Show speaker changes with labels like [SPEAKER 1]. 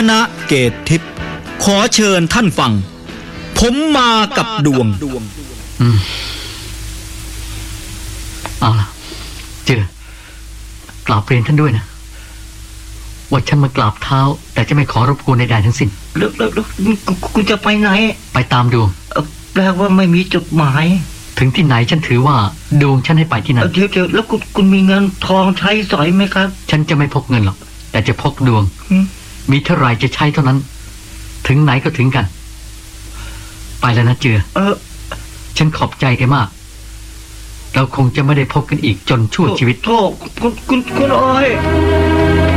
[SPEAKER 1] ณะเกตทิพย์ขอเชิญท่านฟังผมมากับดวง
[SPEAKER 2] เอาล่ะเจอกราบเรียนท่านด้วยนะว่าฉันมากราบเท้าแต่จะไม่ขอรบกวนใดๆทั้งสิ้น
[SPEAKER 3] แล้วคุณจะไปไหน
[SPEAKER 2] ไปตามดวง
[SPEAKER 3] แปลว่าไม่มีจุดหมาย
[SPEAKER 2] ถึงที่ไหนฉันถือว่าดวงฉันให้ไปที่นั่น
[SPEAKER 3] เดี๋ยวแล้วคุณมีเงินทองใช้สอยไหมครับ
[SPEAKER 2] ฉันจะไม่พกเงินหรอกแต่จะพกดวงมีเท่าไรจะใช้เท่านั้นถึงไหนก็ถึงกันไปแล้วนะเจือฉันขอบใจแกมากเราคงจะไม่ได้พบกันอีกจนชั่วชีวิต
[SPEAKER 3] โธ่คุณอ้อย